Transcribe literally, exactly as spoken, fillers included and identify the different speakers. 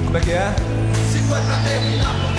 Speaker 1: Como é que é?
Speaker 2: Se foi pra terminar,